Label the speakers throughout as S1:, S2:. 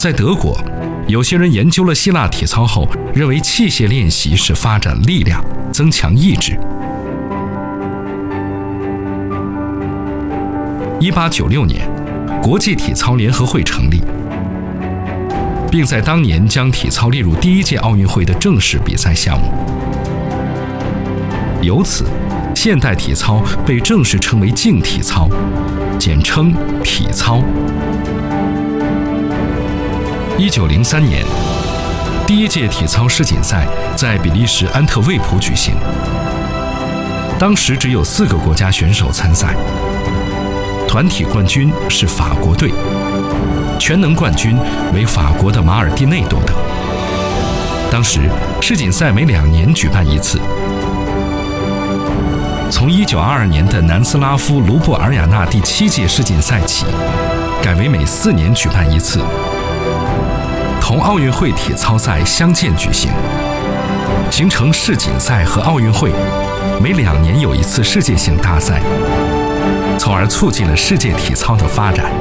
S1: 在德国，有些人研究了希腊体操后，认为器械练习是发展力量、增强意志。1896年，国际体操联合会成立，并在当年将体操列入第一届奥运会的正式比赛项目。由此，现代体操被正式称为竞体操，简称体操。1903年，第一届体操世锦赛在比利时安特卫普举行。当时只有4个国家选手参赛，团体冠军是法国队，全能冠军为法国的马尔蒂内夺得。当时世锦赛每2年举办一次，从1922年的南斯拉夫卢布尔雅纳第7届世锦赛起，改为每4年举办一次，同奥运会体操赛相间举行，形成世锦赛和奥运会每2年有一次世界性大赛，从而促进了世界体操的发展。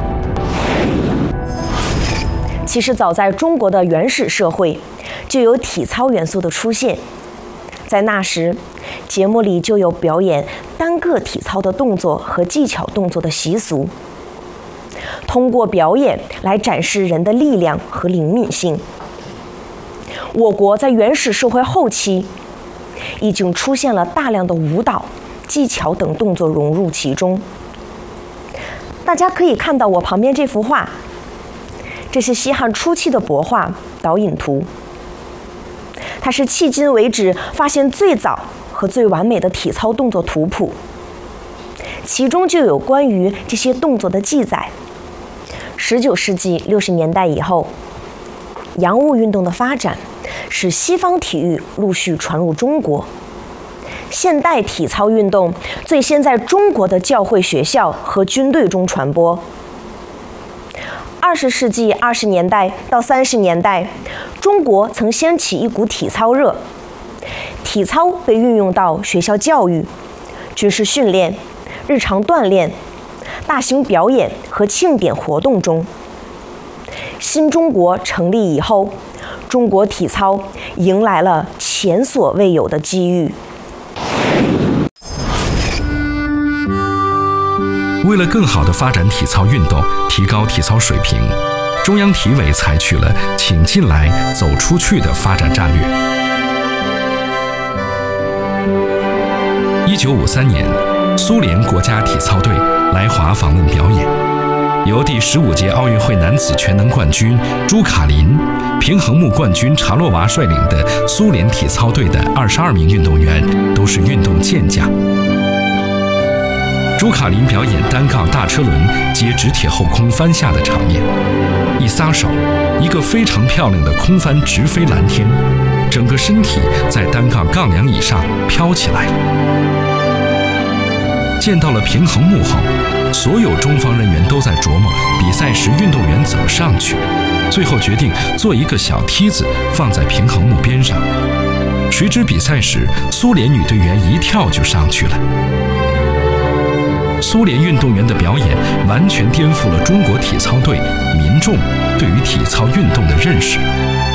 S2: 其实早在中国的原始社会，就有体操元素的出现。在那时，节目里就有表演单个体操的动作和技巧动作的习俗，通过表演来展示人的力量和灵敏性。我国在原始社会后期，已经出现了大量的舞蹈、技巧等动作融入其中。大家可以看到我旁边这幅画，这是西汉初期的帛画导引图，它是迄今为止发现最早和最完美的体操动作图谱，其中就有关于这些动作的记载。19世纪60年代以后，洋务运动的发展使西方体育陆续传入中国。现代体操运动最先在中国的教会学校和军队中传播。20世纪20年代到30年代，中国曾掀起一股体操热，体操被运用到学校教育、军事训练、日常锻炼、大型表演和庆典活动中。新中国成立以后，中国体操迎来了前所未有的机遇。
S1: 为了更好地发展体操运动，提高体操水平，中央体委采取了“请进来，走出去”的发展战略。1953年，苏联国家体操队来华访问表演，由第15届奥运会男子全能冠军朱卡林、平衡木冠军查洛娃率领的苏联体操队的22名运动员都是运动健将。朱卡林表演单杠大车轮接直铁后空翻下的场面，一撒手，一个非常漂亮的空翻直飞蓝天，整个身体在单杠杠梁以上飘起来了。见到了平衡木后，所有中方人员都在琢磨比赛时运动员怎么上去，最后决定做一个小梯子放在平衡木边上。谁知比赛时，苏联女队员一跳就上去了。苏联运动员的表演完全颠覆了中国体操队民众对于体操运动的认识。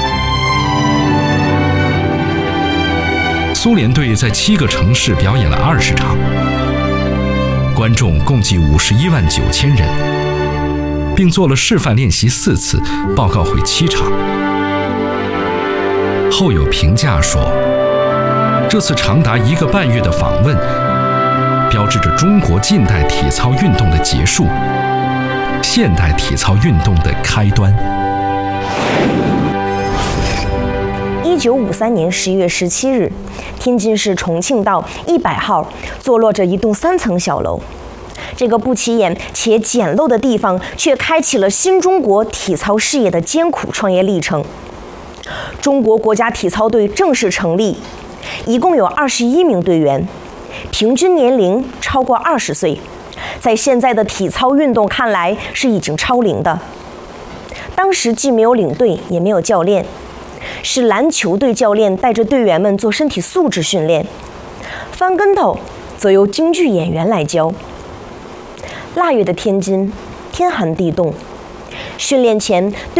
S1: 苏联队在7个城市表演了20场，观众共计51万9千人，并做了示范练习4次，报告会7场。后有评价说，这次长达1个半月的访问，标志着中国近代体操运动的结束，现代体操运动的开端。
S2: 1953年11月17日，天津市重庆道100号坐落着一栋3层小楼。这个不起眼且简陋的地方，却开启了新中国体操事业的艰苦创业历程。中国国家体操队正式成立，一共有21名队员，平均年龄超过20岁，在现在的体操运动看来是已经超龄的。当时既没有领队，也没有教练，是篮球队教练带着队员们做身体素质训练，翻跟头则由京剧演员来教。腊月的天津，天寒地冻，训练前